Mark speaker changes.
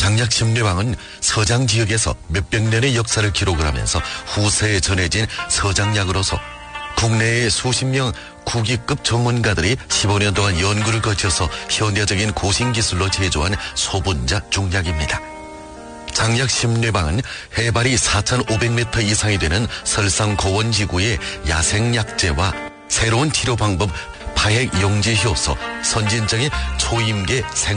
Speaker 1: 장약심리왕은 서장 지역에서 몇백 년의 역사를 기록을 하면서 후세에 전해진 서장약으로서 국내의 수십 명 국위급 전문가들이 15년 동안 연구를 거쳐서 현대적인 고신기술로 제조한 소분자 중약입니다. 장약심리왕은 해발이 4,500m 이상이 되는 설상고원지구의 야생약재와 새로운 치료 방법, 파핵 용지 효소, 선진적인 초임계